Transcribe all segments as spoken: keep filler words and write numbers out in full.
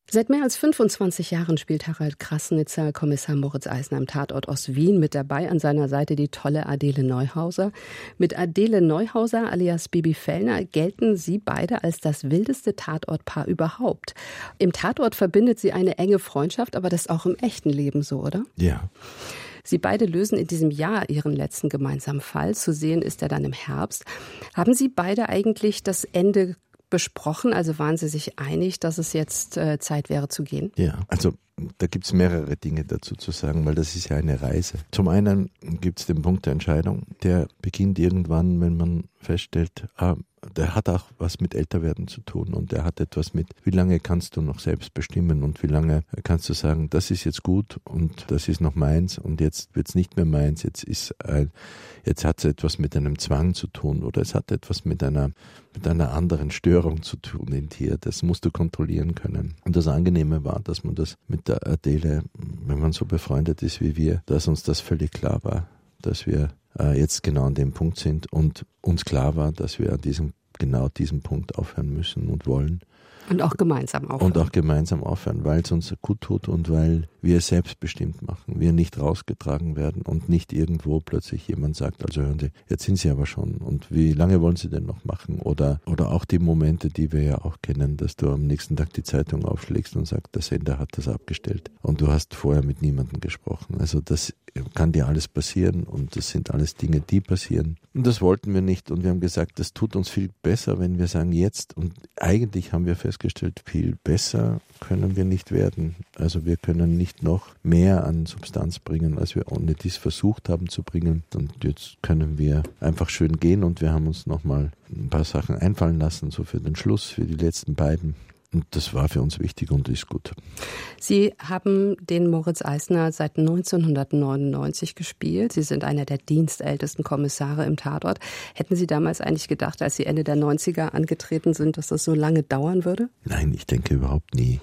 Seit mehr als fünfundzwanzig Jahren spielt Harald Krassnitzer Kommissar Moritz Eisner im Tatort Ost-Wien. Mit dabei an seiner Seite die tolle Adele Neuhauser. Mit Adele Neuhauser alias Bibi Fellner gelten sie beide als das wildeste Tatortpaar überhaupt. Im Tatort verbindet sie eine enge Freundschaft, aber das ist auch im echten Leben so, oder? Ja. Sie beide lösen in diesem Jahr ihren letzten gemeinsamen Fall. Zu sehen ist er dann im Herbst. Haben Sie beide eigentlich das Ende besprochen? Also waren Sie sich einig, dass es jetzt äh, Zeit wäre zu gehen? Ja, also da gibt es mehrere Dinge dazu zu sagen, weil das ist ja eine Reise. Zum einen gibt es den Punkt der Entscheidung, der beginnt irgendwann, wenn man feststellt, ah, der hat auch was mit Älterwerden zu tun und der hat etwas mit, wie lange kannst du noch selbst bestimmen und wie lange kannst du sagen, das ist jetzt gut und das ist noch meins und jetzt wird es nicht mehr meins, jetzt ist ein, jetzt hat es etwas mit einem Zwang zu tun oder es hat etwas mit einer, mit einer anderen Störung zu tun in dir, das musst du kontrollieren können. Und das Angenehme war, dass man das mit der Adele, wenn man so befreundet ist wie wir, dass uns das völlig klar war, dass wir jetzt genau an dem Punkt sind und uns klar war, dass wir an diesem, genau diesem Punkt aufhören müssen und wollen. Und auch gemeinsam aufhören. Und auch gemeinsam aufhören, weil es uns gut tut und weil wir es selbstbestimmt machen, wir nicht rausgetragen werden und nicht irgendwo plötzlich jemand sagt, also hören Sie, jetzt sind Sie aber schon und wie lange wollen Sie denn noch machen? Oder, oder auch die Momente, die wir ja auch kennen, dass du am nächsten Tag die Zeitung aufschlägst und sagst, der Sender hat das abgestellt und du hast vorher mit niemandem gesprochen. Also das kann dir alles passieren und das sind alles Dinge, die passieren. Und das wollten wir nicht und wir haben gesagt, das tut uns viel besser, wenn wir sagen jetzt und eigentlich haben wir festgestellt, viel besser können wir nicht werden. Also wir können nicht noch mehr an Substanz bringen, als wir ohne dies versucht haben zu bringen. Und jetzt können wir einfach schön gehen und wir haben uns nochmal ein paar Sachen einfallen lassen, so für den Schluss, für die letzten beiden. Und das war für uns wichtig und ist gut. Sie haben den Moritz Eisner seit neunzehnhundertneunundneunzig gespielt. Sie sind einer der dienstältesten Kommissare im Tatort. Hätten Sie damals eigentlich gedacht, als Sie Ende der neunziger angetreten sind, dass das so lange dauern würde? Nein, ich denke überhaupt nie.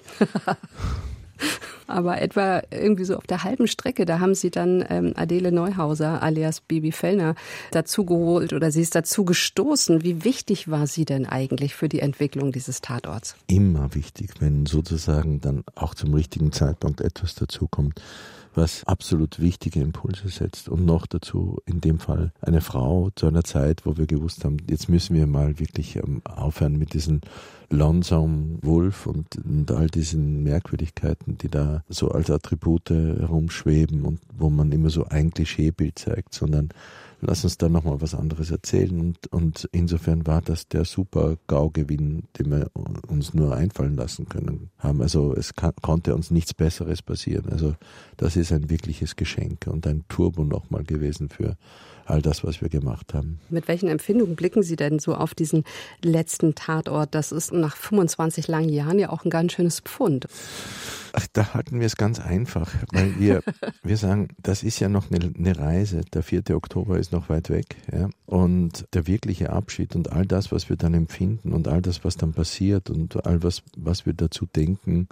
Aber etwa irgendwie so auf der halben Strecke, da haben Sie dann ähm, Adele Neuhauser alias Bibi Fellner dazugeholt oder sie ist dazu gestoßen. Wie wichtig war sie denn eigentlich für die Entwicklung dieses Tatorts? Immer wichtig, wenn sozusagen dann auch zum richtigen Zeitpunkt etwas dazukommt, was absolut wichtige Impulse setzt und noch dazu in dem Fall eine Frau zu einer Zeit, wo wir gewusst haben, jetzt müssen wir mal wirklich ähm, aufhören mit diesen Lonesome Wolf und, und all diesen Merkwürdigkeiten, die da so als Attribute herumschweben und wo man immer so ein Klischeebild zeigt, sondern lass uns da nochmal was anderes erzählen und, und insofern war das der super Gaugewinn, den wir uns nur einfallen lassen können haben. Also es kann, konnte uns nichts Besseres passieren. Also das ist ein wirkliches Geschenk und ein Turbo nochmal gewesen für all das, was wir gemacht haben. Mit welchen Empfindungen blicken Sie denn so auf diesen letzten Tatort? Das ist nach fünfundzwanzig langen Jahren ja auch ein ganz schönes Pfund. Ach, da halten wir es ganz einfach, weil wir, wir sagen, das ist ja noch eine, eine Reise. Der vierte Oktober ist noch weit weg. Ja? Und der wirkliche Abschied und all das, was wir dann empfinden und all das, was dann passiert und all was, was wir dazu denken,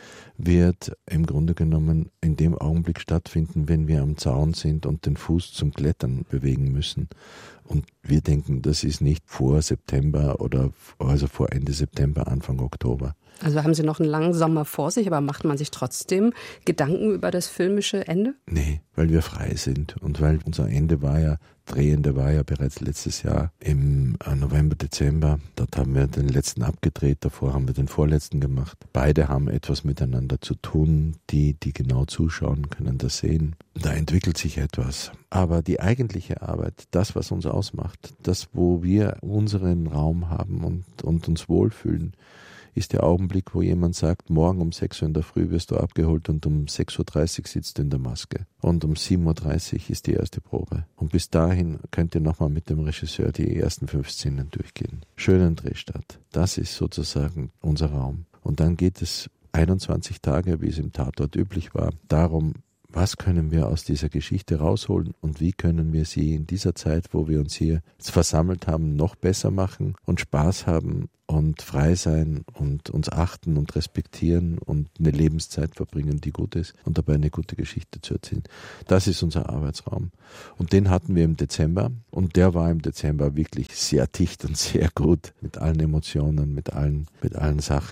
wird im Grunde genommen in dem Augenblick stattfinden, wenn wir am Zaun sind und den Fuß zum Klettern bewegen müssen. Und wir denken, das ist nicht vor September oder also vor Ende September, Anfang Oktober. Also haben Sie noch einen langen Sommer vor sich, aber macht man sich trotzdem Gedanken über das filmische Ende? Nee, weil wir frei sind und weil unser Ende war ja, Drehende war ja bereits letztes Jahr im November, Dezember. Dort haben wir den letzten abgedreht, davor haben wir den vorletzten gemacht. Beide haben etwas miteinander zu tun, die, die genau zuschauen, können das sehen. Da entwickelt sich etwas. Aber die eigentliche Arbeit, das, was uns ausmacht, das, wo wir unseren Raum haben und, und uns wohlfühlen, ist der Augenblick, wo jemand sagt, morgen um sechs Uhr in der Früh wirst du abgeholt und um sechs Uhr dreißig sitzt du in der Maske. Und um sieben Uhr dreißig ist die erste Probe. Und bis dahin könnt ihr nochmal mit dem Regisseur die ersten fünf Szenen durchgehen. Schönen Drehstart. Das ist sozusagen unser Raum. Und dann geht es einundzwanzig Tage, wie es im Tatort üblich war, darum, was können wir aus dieser Geschichte rausholen und wie können wir sie in dieser Zeit, wo wir uns hier versammelt haben, noch besser machen und Spaß haben und frei sein und uns achten und respektieren und eine Lebenszeit verbringen, die gut ist und dabei eine gute Geschichte zu erzählen. Das ist unser Arbeitsraum. Und den hatten wir im Dezember und der war im Dezember wirklich sehr dicht und sehr gut mit allen Emotionen, mit allen, mit allen Sachen,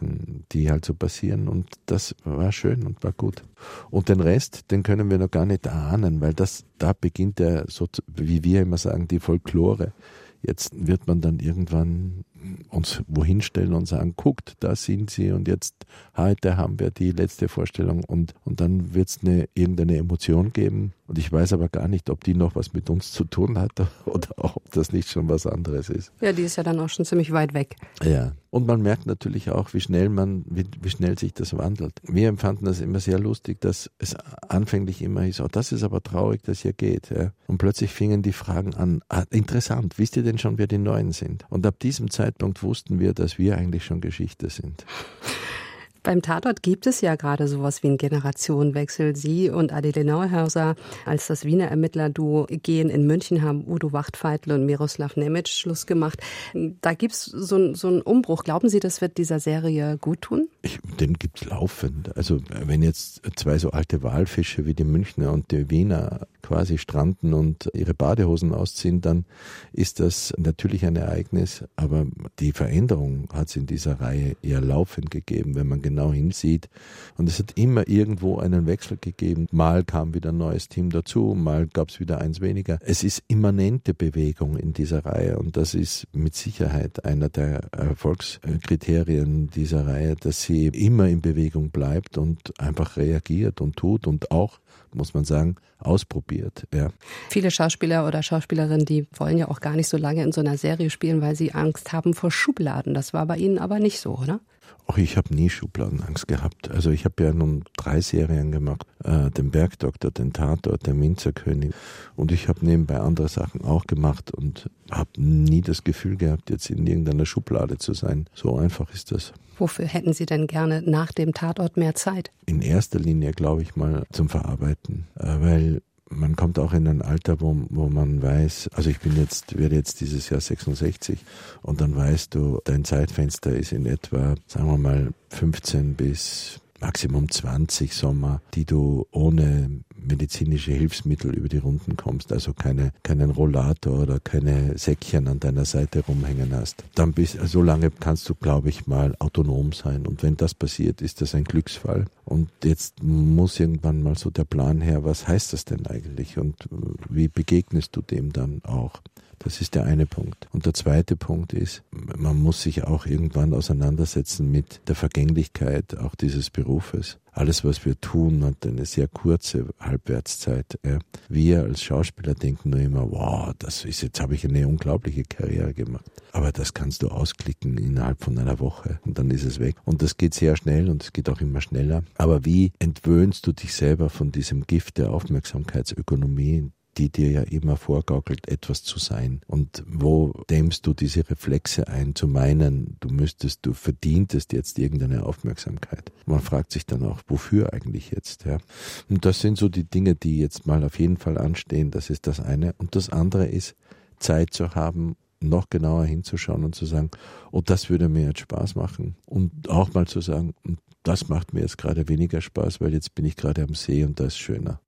die halt so passieren. Und das war schön und war gut. Und den Rest, den können wir noch gar nicht ahnen, weil das, da beginnt ja, so, wie wir immer sagen, die Folklore. Jetzt wird man dann irgendwann uns wohin stellen und sagen, guckt, da sind sie und jetzt, heute haben wir die letzte Vorstellung und, und dann wird es eine, irgendeine Emotion geben und ich weiß aber gar nicht, ob die noch was mit uns zu tun hat oder ob das nicht schon was anderes ist. Ja, die ist ja dann auch schon ziemlich weit weg. Ja, und man merkt natürlich auch, wie schnell man, wie, wie schnell sich das wandelt. Wir empfanden das immer sehr lustig, dass es anfänglich immer hieß, oh, das ist aber traurig, dass hier geht. Ja. Und plötzlich fingen die Fragen an, ah, interessant, wisst ihr denn schon, wer die Neuen sind? Und ab diesem Zeitpunkt wussten wir, dass wir eigentlich schon Geschichte sind. Beim Tatort gibt es ja gerade sowas wie einen Generationenwechsel. Sie und Adele Neuhauser als das Wiener Ermittlerduo gehen. In München haben Udo Wachtfeitel und Miroslav Nemec Schluss gemacht. Da gibt es so, so einen Umbruch. Glauben Sie, das wird dieser Serie gut tun? Ich, den gibt es laufend. Also wenn jetzt zwei so alte Walfische wie die Münchner und die Wiener quasi stranden und ihre Badehosen ausziehen, dann ist das natürlich ein Ereignis. Aber die Veränderung hat es in dieser Reihe eher laufend gegeben, wenn man genau hinsieht. Und es hat immer irgendwo einen Wechsel gegeben. Mal kam wieder ein neues Team dazu, mal gab es wieder eins weniger. Es ist immanente Bewegung in dieser Reihe und das ist mit Sicherheit einer der Erfolgskriterien dieser Reihe, dass sie immer in Bewegung bleibt und einfach reagiert und tut und auch, muss man sagen, ausprobiert. Ja. Viele Schauspieler oder Schauspielerinnen, die wollen ja auch gar nicht so lange in so einer Serie spielen, weil sie Angst haben vor Schubladen. Das war bei Ihnen aber nicht so, oder? Auch ich habe nie Schubladenangst gehabt. Also ich habe ja nun drei Serien gemacht, äh, den Bergdoktor, den Tatort, den Winzerkönig und ich habe nebenbei andere Sachen auch gemacht und habe nie das Gefühl gehabt, jetzt in irgendeiner Schublade zu sein. So einfach ist das. Wofür hätten Sie denn gerne nach dem Tatort mehr Zeit? In erster Linie, glaube ich mal, zum Verarbeiten, äh, weil man kommt auch in ein Alter, wo, wo man weiß, also ich bin jetzt, werde jetzt dieses Jahr sechsundsechzig und dann weißt du, dein Zeitfenster ist in etwa, sagen wir mal, fünfzehn bis Maximum zwanzig Sommer, die du ohne medizinische Hilfsmittel über die Runden kommst, also keine, keinen Rollator oder keine Säckchen an deiner Seite rumhängen hast. Dann bist, so lange kannst du, glaube ich, mal autonom sein und wenn das passiert, ist das ein Glücksfall. Und jetzt muss irgendwann mal so der Plan her, was heißt das denn eigentlich und wie begegnest du dem dann auch? Das ist der eine Punkt. Und der zweite Punkt ist, man muss sich auch irgendwann auseinandersetzen mit der Vergänglichkeit auch dieses Berufes. Alles, was wir tun, hat eine sehr kurze Halbwertszeit. Wir als Schauspieler denken nur immer, wow, das ist, jetzt habe ich eine unglaubliche Karriere gemacht. Aber das kannst du ausklicken innerhalb von einer Woche und dann ist es weg. Und das geht sehr schnell und es geht auch immer schneller. Aber wie entwöhnst du dich selber von diesem Gift der Aufmerksamkeitsökonomie, die dir ja immer vorgaukelt, etwas zu sein. Und wo dämmst du diese Reflexe ein, zu meinen, du müsstest, du verdientest jetzt irgendeine Aufmerksamkeit. Man fragt sich dann auch, wofür eigentlich jetzt? Ja? Und das sind so die Dinge, die jetzt mal auf jeden Fall anstehen. Das ist das eine. Und das andere ist, Zeit zu haben, noch genauer hinzuschauen und zu sagen, oh, das würde mir jetzt Spaß machen. Und auch mal zu sagen, das macht mir jetzt gerade weniger Spaß, weil jetzt bin ich gerade am See und das ist schöner.